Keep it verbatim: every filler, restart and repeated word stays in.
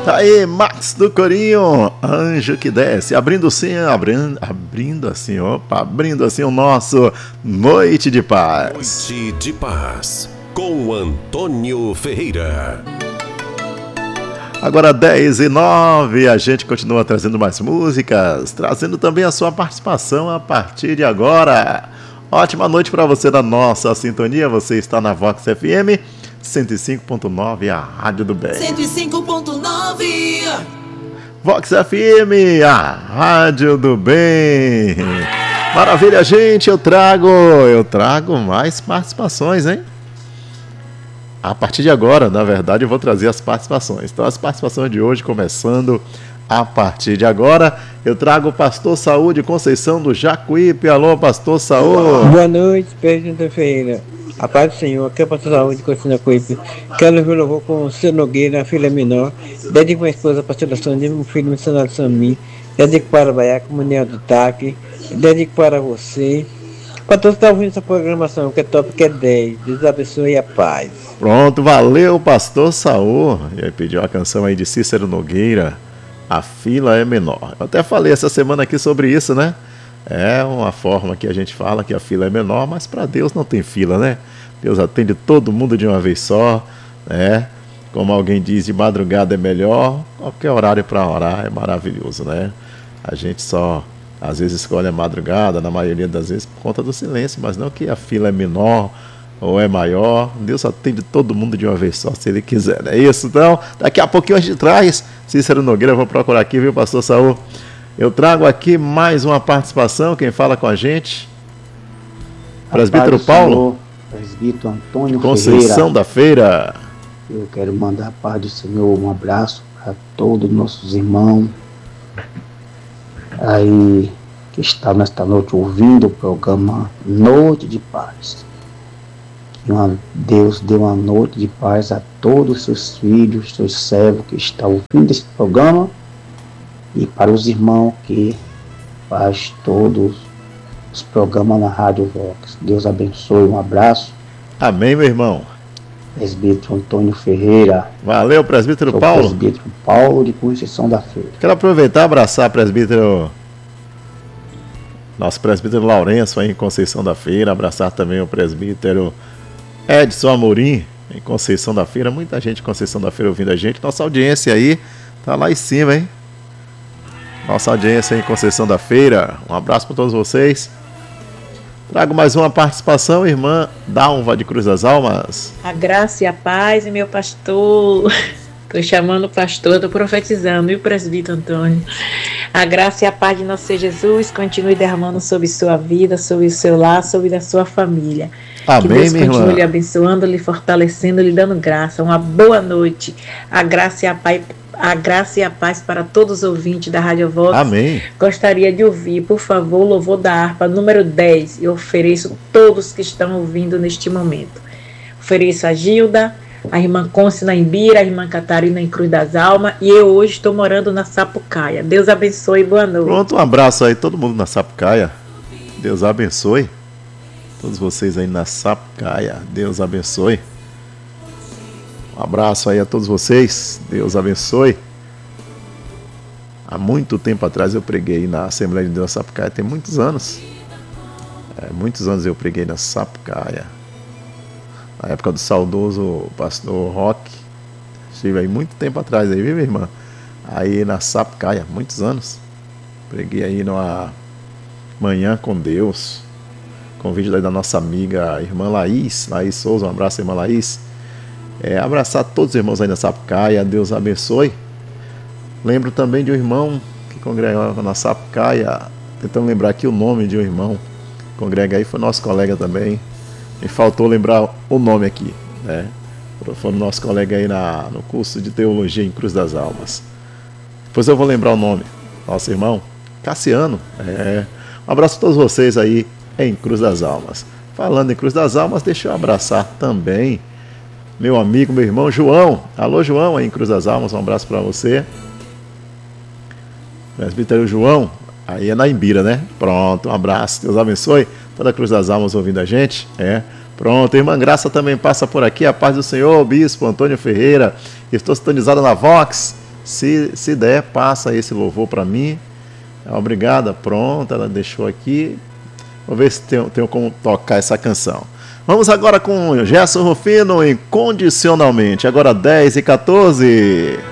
Tá aí, Max do Corinho, Anjo que Desce, abrindo assim, abrindo, abrindo assim, opa, abrindo assim o nosso Noite de Paz. Noite de Paz, com Antônio Ferreira. Agora dez e nove, a gente continua trazendo mais músicas, trazendo também a sua participação a partir de agora. Ótima noite para você da nossa sintonia, você está na Vox F M cento e cinco ponto nove, a Rádio do Bem. cento e cinco ponto nove Vox F M, a Rádio do Bem. Maravilha, gente, eu trago, eu trago mais participações, hein? A partir de agora, na verdade, eu vou trazer as participações. Então, as participações de hoje, começando a partir de agora, eu trago o Pastor Saúl de Conceição do Jacuípe. Alô, Pastor Saúl. Boa noite, Pedro Ferreira. A paz do Senhor, aqui é o Pastor Saúl de Conceição do Jacuípe. Quero ouvir o louvor com o seu Nogueira, a filha menor. Dedico minha esposa, a pastora Sônia, meu filho, missionário Sami. Dedico para o Baiá, comunidade do T A C. Dedico para você. Para todos que estão ouvindo essa programação, que é top, que é dez. Deus abençoe e a paz. Pronto, valeu, Pastor Saúl. E aí pediu a canção aí de Cícero Nogueira, A Fila é Menor. Eu até falei essa semana aqui sobre isso, né? É uma forma que a gente fala que a fila é menor, mas para Deus não tem fila, né? Deus atende todo mundo de uma vez só, né? Como alguém diz, de madrugada é melhor, qualquer horário para orar é maravilhoso, né? A gente só, às vezes, escolhe a madrugada, na maioria das vezes, por conta do silêncio, mas não que a fila é menor ou é maior. Deus atende todo mundo de uma vez só, se Ele quiser, não é isso? Então, daqui a pouquinho a gente traz Cícero Nogueira, eu vou procurar aqui, viu, Pastor Saúl? Eu trago aqui mais uma participação, quem fala com a gente? Presbítero Paulo. Senhor, presbítero Antônio Conceição Ferreira. da Feira. Eu quero mandar a paz do Senhor, um abraço para todos os nossos irmãos aí que estão nesta noite ouvindo o programa Noite de Paz. Que uma, Deus dê uma noite de paz a todos os seus filhos, seus servos que estão ouvindo esse programa. E para os irmãos que faz todos os programas na Rádio Vox. Deus abençoe, um abraço. Amém, meu irmão. Presbítero Antônio Ferreira. Valeu, presbítero Sou Paulo. Presbítero Paulo de Conceição da Feira. Quero aproveitar e abraçar presbítero, nosso presbítero Lourenço aí em Conceição da Feira, abraçar também o presbítero Edson Amorim em Conceição da Feira. Muita gente em Conceição da Feira ouvindo a gente. Nossa audiência aí tá lá em cima, hein? Nossa audiência em Conceição da Feira. Um abraço para todos vocês. Trago mais uma participação, irmã Dalva de Cruz das Almas. A graça e a paz, meu pastor. Estou chamando o pastor, estou profetizando, e o presbítero Antônio. A graça e a paz de nosso Senhor Jesus continue derramando sobre sua vida, sobre o seu lar, sobre a sua família. Amém, que Deus minha continue irmã. lhe abençoando, lhe fortalecendo, lhe dando graça. Uma boa noite. A graça e a paz. A graça e a paz para todos os ouvintes da Rádio Vox. Amém. Gostaria de ouvir, por favor, o louvor da harpa número dez. Eu ofereço todos que estão ouvindo neste momento. Ofereço a Gilda, a irmã Conce na Imbira, a irmã Catarina em Cruz das Almas, e eu hoje estou morando na Sapucaia. Deus abençoe e boa noite. Pronto, um abraço aí, todo mundo na Sapucaia. Deus abençoe. Todos vocês aí na Sapucaia. Deus abençoe. Um abraço aí a todos vocês, Deus abençoe. Há muito tempo atrás eu preguei na Assembleia de Deus Sapucaia, tem muitos anos. É, muitos anos eu preguei na Sapucaia. Na época do saudoso pastor Roque. Estive aí muito tempo atrás, aí, viu, minha irmã? Aí na Sapucaia, muitos anos. Preguei aí numa Manhã com Deus. Convite da nossa amiga irmã Laís, Laís Souza, um abraço, irmã Laís. É, abraçar todos os irmãos aí da Sapucaia, Deus abençoe. Lembro também de um irmão que congregava na Sapucaia, tentando lembrar aqui o nome de um irmão que congrega aí, foi nosso colega também. Me faltou lembrar o nome aqui, né? Foi nosso colega aí na, no curso de Teologia em Cruz das Almas. Depois eu vou lembrar o nome, nosso irmão Cassiano. É, um abraço a todos vocês aí em Cruz das Almas. Falando em Cruz das Almas, deixa eu abraçar também meu amigo, meu irmão João. Alô, João, aí em Cruz das Almas, um abraço para você. Presbítero João, aí é na Imbira, né? Pronto, um abraço, Deus abençoe. Toda a Cruz das Almas ouvindo a gente, é. Pronto, irmã Graça também passa por aqui, a paz do Senhor, Bispo Antônio Ferreira. Estou sintonizado na Vox, Se, se der, passa esse louvor para mim. Obrigada, pronto, ela deixou aqui. Vou ver se tenho, tenho como tocar essa canção. Vamos agora com Gerson Rufino, Incondicionalmente. Agora dez e quatorze.